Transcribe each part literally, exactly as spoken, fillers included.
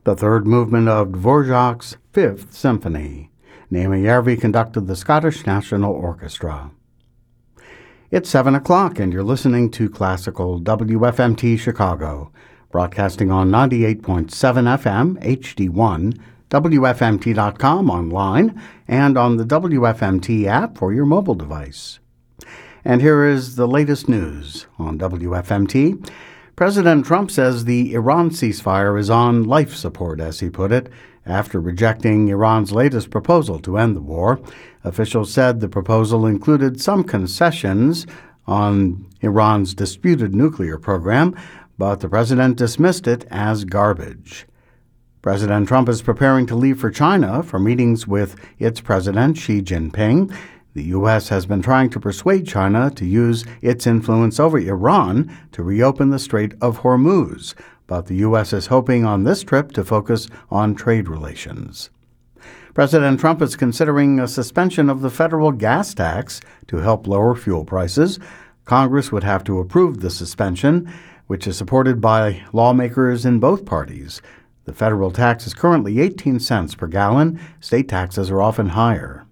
the third movement of Dvorak's Fifth Symphony. Naomi Järvi conducted the Scottish National Orchestra. It's seven o'clock, and you're listening to Classical W F M T Chicago, broadcasting on ninety-eight point seven F M, H D one, W F M T dot com online, and on the W F M T app for your mobile device. And here is the latest news on W F M T. President Trump says the Iran ceasefire is on life support, as he put it, after rejecting Iran's latest proposal to end the war. Officials said the proposal included some concessions on Iran's disputed nuclear program, but the president dismissed it as garbage. President Trump is preparing to leave for China for meetings with its president, Xi Jinping. The U S has been trying to persuade China to use its influence over Iran to reopen the Strait of Hormuz, but the U S is hoping on this trip to focus on trade relations. President Trump is considering a suspension of the federal gas tax to help lower fuel prices. Congress would have to approve the suspension, which is supported by lawmakers in both parties. The federal tax is currently eighteen cents per gallon. State taxes are often higher.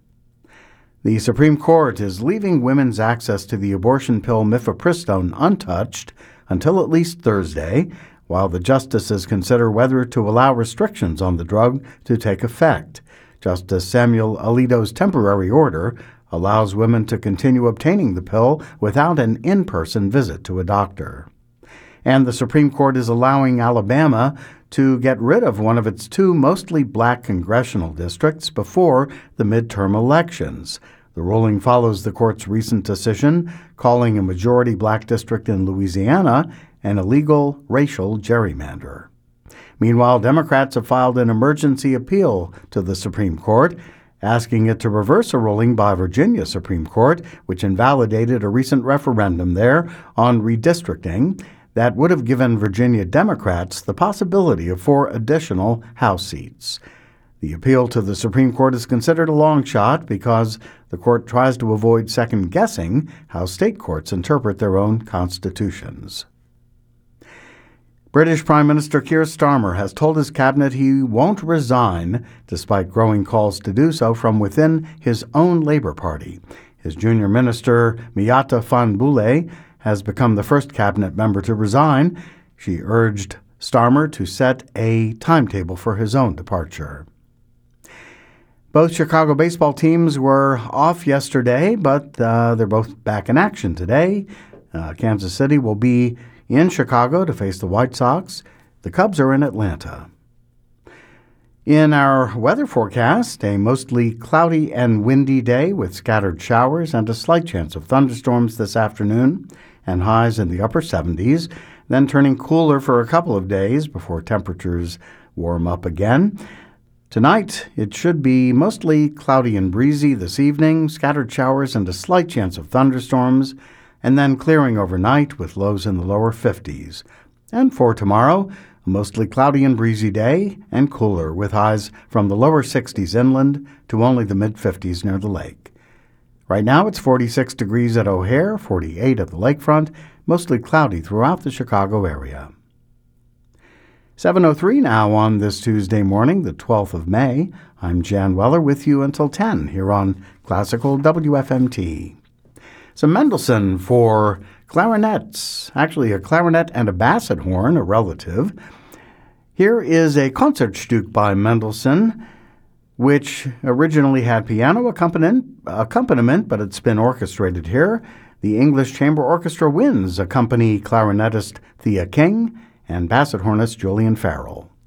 The Supreme Court is leaving women's access to the abortion pill mifepristone untouched until at least Thursday, while the justices consider whether to allow restrictions on the drug to take effect. Justice Samuel Alito's temporary order allows women to continue obtaining the pill without an in-person visit to a doctor. And the Supreme Court is allowing Alabama to get rid of one of its two mostly black congressional districts before the midterm elections. The ruling follows the court's recent decision calling a majority black district in Louisiana an illegal racial gerrymander. Meanwhile, Democrats have filed an emergency appeal to the Supreme Court, asking it to reverse a ruling by Virginia Supreme Court, which invalidated a recent referendum there on redistricting that would have given Virginia Democrats the possibility of four additional House seats. The appeal to the Supreme Court is considered a long shot because the court tries to avoid second-guessing how state courts interpret their own constitutions. British Prime Minister Keir Starmer has told his cabinet he won't resign, despite growing calls to do so from within his own Labour Party. His junior minister, Miatta Fahnbulleh, has become the first cabinet member to resign. She urged Starmer to set a timetable for his own departure. Both Chicago baseball teams were off yesterday, but uh, they're both back in action today. Uh, Kansas City will be in Chicago to face the White Sox. The Cubs are in Atlanta. In our weather forecast, a mostly cloudy and windy day with scattered showers and a slight chance of thunderstorms this afternoon, and highs in the upper seventies, then turning cooler for a couple of days before temperatures warm up again. Tonight, it should be mostly cloudy and breezy this evening, scattered showers and a slight chance of thunderstorms, and then clearing overnight with lows in the lower fifties. And for tomorrow, a mostly cloudy and breezy day and cooler with highs from the lower sixties inland to only the mid-fifties near the lake. Right now, it's forty-six degrees at O'Hare, forty-eight at the lakefront, mostly cloudy throughout the Chicago area. seven oh three now on this Tuesday morning, the twelfth of May. I'm Jan Weller with you until ten here on Classical W F M T. Some Mendelssohn for clarinets, actually a clarinet and a basset horn, a relative. Here is a Concertstück by Mendelssohn, which originally had piano accompaniment, accompaniment, but it's been orchestrated here. The English Chamber Orchestra Winds accompany clarinetist Thea King and basset hornist Julian Farrell.